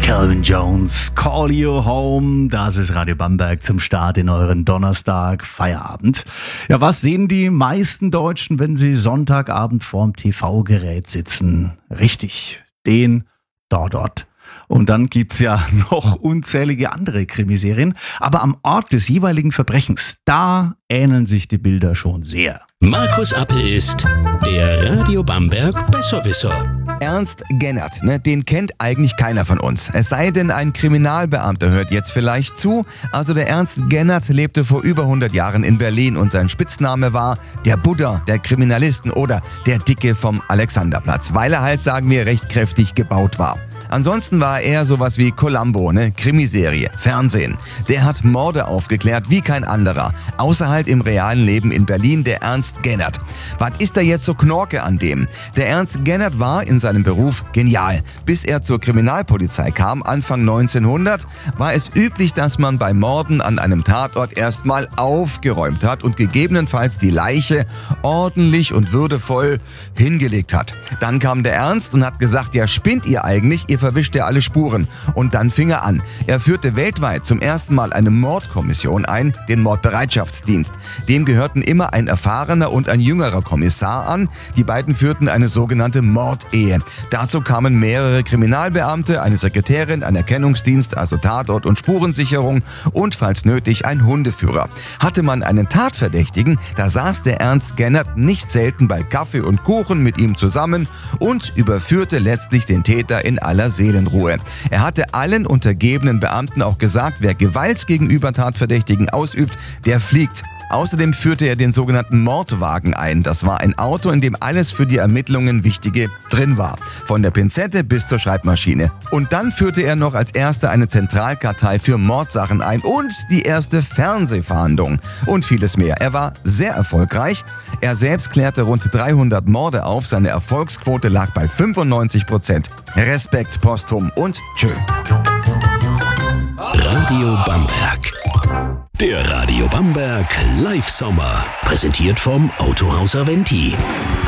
Calvin Jones, Call You Home. Das ist Radio Bamberg zum Start in euren Donnerstag Feierabend. Ja, was sehen die meisten Deutschen, wenn sie Sonntagabend vorm TV-Gerät sitzen? Richtig, den Tatort. Und dann gibt's ja noch unzählige andere Krimiserien. Aber am Ort des jeweiligen Verbrechens, da ähneln sich die Bilder schon sehr. Markus Appel ist der Radio Bamberg Besserwisser. Ernst Gennert, den kennt eigentlich keiner von uns. Es sei denn, ein Kriminalbeamter hört jetzt vielleicht zu. Also der Ernst Gennert lebte vor über 100 Jahren in Berlin und sein Spitzname war der Buddha der Kriminalisten oder der Dicke vom Alexanderplatz, weil er halt, sagen wir, recht kräftig gebaut war. Ansonsten war er sowas wie Columbo, Krimiserie, Fernsehen. Der hat Morde aufgeklärt wie kein anderer. Außer halt im realen Leben in Berlin, der Ernst Gennert. Was ist da jetzt so Knorke an dem? Der Ernst Gennert war in seinem Beruf genial. Bis er zur Kriminalpolizei kam, Anfang 1900, war es üblich, dass man bei Morden an einem Tatort erstmal aufgeräumt hat und gegebenenfalls die Leiche ordentlich und würdevoll hingelegt hat. Dann kam der Ernst und hat gesagt, ja, spinnt ihr eigentlich? Ihr verwischt ja alle Spuren. Und dann fing er an. Er führte weltweit zum ersten Mal eine Mordkommission ein, den Mordbereitschaftsdienst. Dem gehörten immer ein erfahrener und ein jüngerer Kommissar an. Die beiden führten eine sogenannte Mordehe. Dazu kamen mehrere Kriminalbeamte, eine Sekretärin, ein Erkennungsdienst, also Tatort- und Spurensicherung und, falls nötig, ein Hundeführer. Hatte man einen Tatverdächtigen, da saß der Ernst Gennert nicht selten bei Kaffee und Kuchen mit ihm zusammen und überführte letztlich den Täter in aller Seelenruhe. Er hatte allen untergebenen Beamten auch gesagt, wer Gewalt gegenüber Tatverdächtigen ausübt, der fliegt. Außerdem führte er den sogenannten Mordwagen ein. Das war ein Auto, in dem alles für die Ermittlungen Wichtige drin war. Von der Pinzette bis zur Schreibmaschine. Und dann führte er noch als erster eine Zentralkartei für Mordsachen ein und die erste Fernsehfahndung. Und vieles mehr. Er war sehr erfolgreich. Er selbst klärte rund 300 Morde auf. Seine Erfolgsquote lag bei 95%. Respekt posthum und tschö. Radio Bamberg. Der Radio Bamberg Live-Sommer. Präsentiert vom Autohaus Aventi.